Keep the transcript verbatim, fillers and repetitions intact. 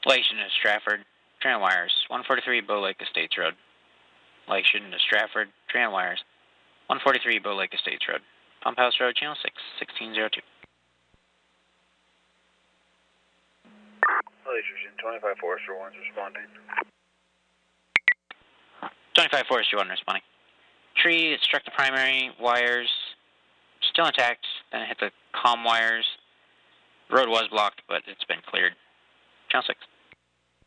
Lation to Stratford, Tran Wires, one forty-three Bow Lake Estates Road. Lation to Stratford, Tran Wires, one forty-three Bow Lake Estates Road. Pump House Road, Channel six, sixteen oh two. Lation, twenty-five Forester one's responding. twenty-five Forester one responding. Tree, it struck the primary wires, still intact, then it hit the comm wires. The road was blocked, but it's been cleared. Channel six.